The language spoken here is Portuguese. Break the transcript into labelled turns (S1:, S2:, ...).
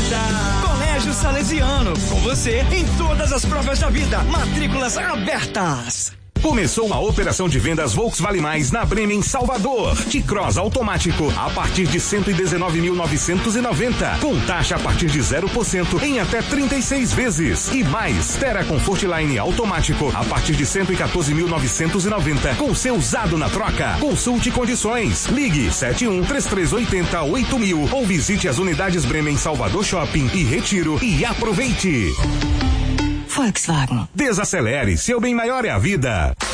S1: Colégio Salesiano, com você em todas as provas da vida. Matrículas abertas.
S2: Começou a operação de vendas Volkswagen Mais na Bremen Salvador. T-Cross automático a partir de 119.990, com taxa a partir de 0% em até 36 vezes. E mais, Terra Comfortline automático a partir de 114.990, com seu usado na troca. Consulte condições. Ligue 71-3380-8000 ou visite as unidades Bremen Salvador Shopping e Retiro e aproveite.
S3: Volkswagen.
S2: Desacelere, seu bem maior é a vida.